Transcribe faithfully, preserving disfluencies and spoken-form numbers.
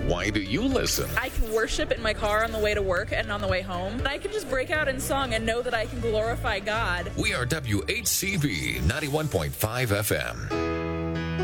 Why do you listen? I can worship in my car on the way to work and on the way home. And I can just break out in song and know that I can glorify God. We are W H C V ninety-one point five F M.